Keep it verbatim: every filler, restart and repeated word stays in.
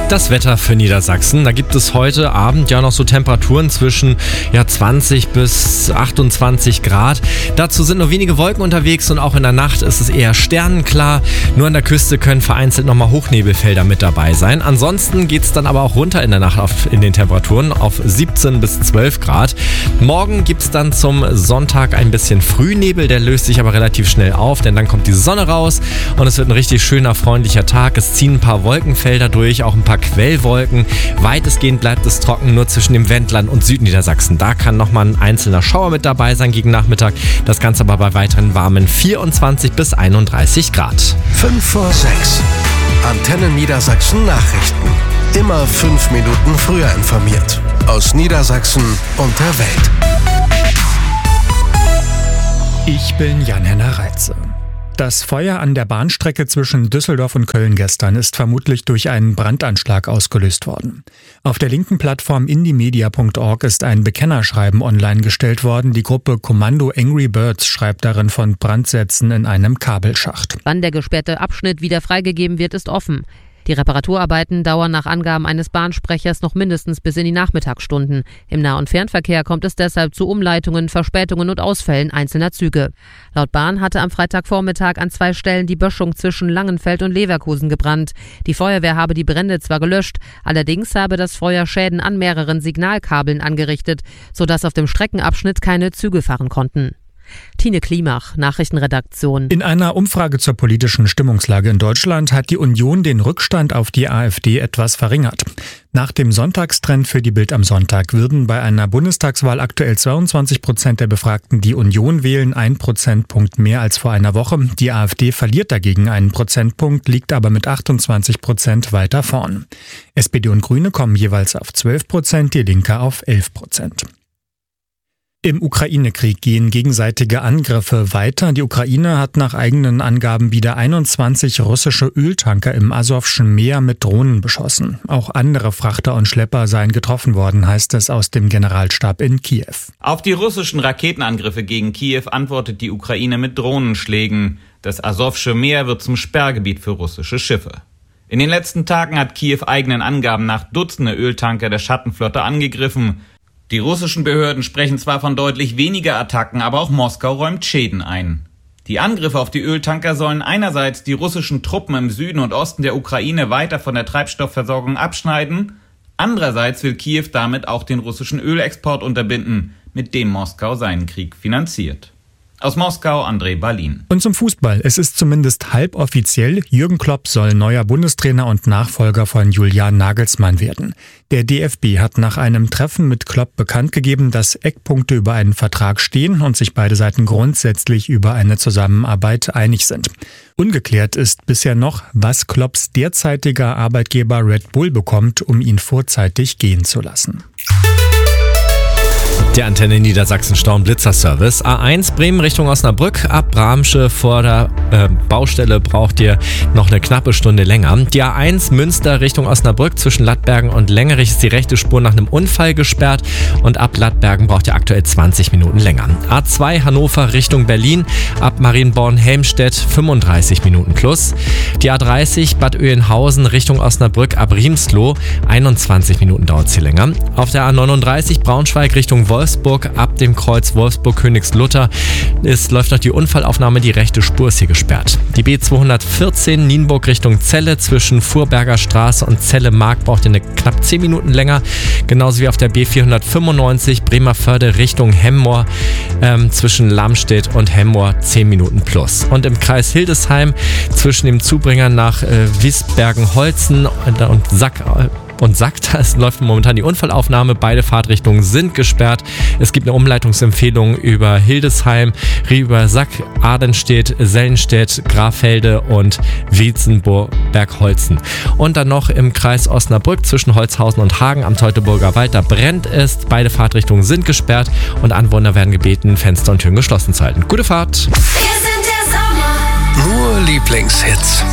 Das Wetter für Niedersachsen. Da gibt es heute Abend ja noch so Temperaturen zwischen ja, zwanzig bis achtundzwanzig Grad. Dazu sind nur wenige Wolken unterwegs und auch in der Nacht ist es eher sternenklar. Nur an der Küste können vereinzelt nochmal Hochnebelfelder mit dabei sein. Ansonsten geht es dann aber auch runter in der Nacht auf, in den Temperaturen auf siebzehn bis zwölf Grad. Morgen gibt es dann zum Sonntag ein bisschen Frühnebel, der löst sich aber relativ schnell auf, denn dann kommt die Sonne raus und es wird ein richtig schöner, freundlicher Tag. Es ziehen ein paar Wolkenfelder durch, auch ein paar Quellwolken. Weitestgehend bleibt es trocken, nur zwischen dem Wendland und Südniedersachsen. Da kann nochmal ein einzelner Schauer mit dabei sein gegen Nachmittag. Das Ganze aber bei weiteren warmen vierundzwanzig bis einunddreißig Grad. fünf vor sechs. Antenne Niedersachsen Nachrichten. Immer fünf Minuten früher informiert. Aus Niedersachsen und der Welt. Ich bin Jan-Henner Reitze. Das Feuer an der Bahnstrecke zwischen Düsseldorf und Köln gestern ist vermutlich durch einen Brandanschlag ausgelöst worden. Auf der linken Plattform indiemedia punkt org ist ein Bekennerschreiben online gestellt worden. Die Gruppe Kommando Angry Birds schreibt darin von Brandsätzen in einem Kabelschacht. Wann der gesperrte Abschnitt wieder freigegeben wird, ist offen. Die Reparaturarbeiten dauern nach Angaben eines Bahnsprechers noch mindestens bis in die Nachmittagsstunden. Im Nah- und Fernverkehr kommt es deshalb zu Umleitungen, Verspätungen und Ausfällen einzelner Züge. Laut Bahn hatte am Freitagvormittag an zwei Stellen die Böschung zwischen Langenfeld und Leverkusen gebrannt. Die Feuerwehr habe die Brände zwar gelöscht, allerdings habe das Feuer Schäden an mehreren Signalkabeln angerichtet, sodass auf dem Streckenabschnitt keine Züge fahren konnten. Tine Klimach, Nachrichtenredaktion. In einer Umfrage zur politischen Stimmungslage in Deutschland hat die Union den Rückstand auf die AfD etwas verringert. Nach dem Sonntagstrend für die Bild am Sonntag würden bei einer Bundestagswahl aktuell zweiundzwanzig Prozent der Befragten die Union wählen, ein Prozentpunkt mehr als vor einer Woche. Die AfD verliert dagegen einen Prozentpunkt, liegt aber mit achtundzwanzig Prozent weiter vorn. S P D und Grüne kommen jeweils auf zwölf Prozent, die Linke auf elf Prozent. Im Ukraine-Krieg gehen gegenseitige Angriffe weiter. Die Ukraine hat nach eigenen Angaben wieder einundzwanzig russische Öltanker im Asowschen Meer mit Drohnen beschossen. Auch andere Frachter und Schlepper seien getroffen worden, heißt es aus dem Generalstab in Kiew. Auf die russischen Raketenangriffe gegen Kiew antwortet die Ukraine mit Drohnenschlägen. Das Asowsche Meer wird zum Sperrgebiet für russische Schiffe. In den letzten Tagen hat Kiew eigenen Angaben nach Dutzende Öltanker der Schattenflotte angegriffen. Die russischen Behörden sprechen zwar von deutlich weniger Attacken, aber auch Moskau räumt Schäden ein. Die Angriffe auf die Öltanker sollen einerseits die russischen Truppen im Süden und Osten der Ukraine weiter von der Treibstoffversorgung abschneiden, andererseits will Kiew damit auch den russischen Ölexport unterbinden, mit dem Moskau seinen Krieg finanziert. Aus Moskau, André Balin. Und zum Fußball. Es ist zumindest halboffiziell, Jürgen Klopp soll neuer Bundestrainer und Nachfolger von Julian Nagelsmann werden. Der D F B hat nach einem Treffen mit Klopp bekannt gegeben, dass Eckpunkte über einen Vertrag stehen und sich beide Seiten grundsätzlich über eine Zusammenarbeit einig sind. Ungeklärt ist bisher noch, was Klopps derzeitiger Arbeitgeber Red Bull bekommt, um ihn vorzeitig gehen zu lassen. Der Antenne Niedersachsen Stau- und Blitzerservice. A eins Bremen Richtung Osnabrück. Ab Bramsche vor der äh, Baustelle braucht ihr noch eine knappe Stunde länger. Die A eins Münster Richtung Osnabrück zwischen Lattbergen und Längerich ist die rechte Spur nach einem Unfall gesperrt und ab Lattbergen braucht ihr aktuell zwanzig Minuten länger. A zwei Hannover Richtung Berlin. Ab Marienborn-Helmstedt fünfunddreißig Minuten plus. Die A dreißig Bad Oeynhausen Richtung Osnabrück ab Riemsloh. einundzwanzig Minuten dauert es hier länger. Auf der A neununddreißig Braunschweig Richtung Wolfsburg ab dem Kreuz Wolfsburg-Königslutter ist, läuft noch die Unfallaufnahme, die rechte Spur ist hier gesperrt. Die B zweihundertvierzehn Nienburg Richtung Celle zwischen Furberger Straße und Celle-Markt braucht ihr eine knapp zehn Minuten länger. Genauso wie auf der B vierhundertfünfundneunzig Bremerförde Richtung Hemmoor ähm, zwischen Lamstedt und Hemmoor zehn Minuten plus. Und im Kreis Hildesheim zwischen dem Zubringer nach äh, Wiesbergen-Holzen und, und Sack und sagt, es läuft momentan die Unfallaufnahme. Beide Fahrtrichtungen sind gesperrt. Es gibt eine Umleitungsempfehlung über Hildesheim, über Sack, Adenstedt, Sellenstedt, Grafelde und Wiedenburg-Bergholzen. Und dann noch im Kreis Osnabrück zwischen Holzhausen und Hagen am Teutoburger Wald. Da brennt es. Beide Fahrtrichtungen sind gesperrt und Anwohner werden gebeten, Fenster und Türen geschlossen zu halten. Gute Fahrt! Nur Lieblingshits.